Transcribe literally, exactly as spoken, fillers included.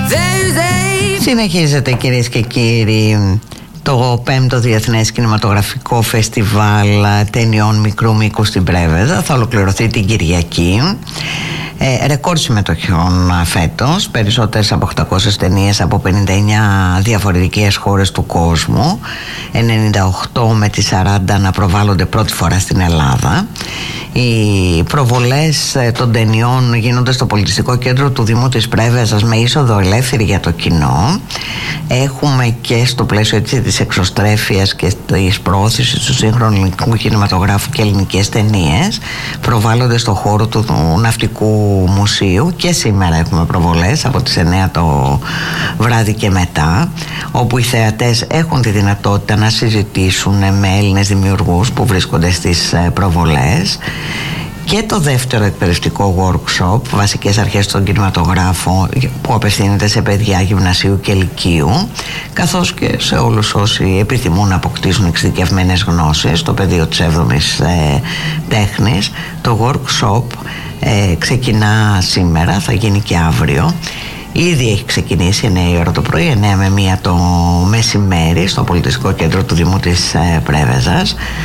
Συνεχίζεται, κυρίες και κύριοι, το πέμπτο Διεθνές Κινηματογραφικό Φεστιβάλ Ταινιών Μικρού Μήκου στην Πρέβεζα. Θα ολοκληρωθεί την Κυριακή. Ε, ρεκόρ συμμετοχών φέτος, περισσότερες από οκτακόσιες ταινίες από πενήντα εννιά διαφορετικές χώρες του κόσμου, ενενήντα οκτώ με τις σαράντα να προβάλλονται πρώτη φορά στην Ελλάδα. Οι προβολές των ταινιών γίνονται στο Πολιτιστικό Κέντρο του Δήμου της Πρέβεζας με είσοδο ελεύθερη για το κοινό. Έχουμε και στο πλαίσιο έτσι, της εξωστρέφειας και της προώθησης του σύγχρονου ελληνικού κινηματογράφου και ελληνικές ταινίες, προβάλλονται στο χώρο του Ναυτικού Μουσείου. Και σήμερα έχουμε προβολές από τις εννιά το βράδυ και μετά, όπου οι θεατές έχουν τη δυνατότητα να συζητήσουν με Έλληνες δημιουργούς που βρίσκονται στις προβολές. Και το δεύτερο εκπαιδευτικό workshop, βασικές αρχές στον κινηματογράφο, που απευθύνεται σε παιδιά γυμνασίου και λυκείου, καθώς και σε όλους όσοι επιθυμούν να αποκτήσουν εξειδικευμένες γνώσεις στο πεδίο της έβδομης ε, τέχνης. Το workshop ε, ξεκινά σήμερα, θα γίνει και αύριο. Ήδη έχει ξεκινήσει εννιά η ώρα το πρωί, εννιά με μία το μεσημέρι, στο Πολιτιστικό Κέντρο του Δήμου της ε, Πρέβεζας.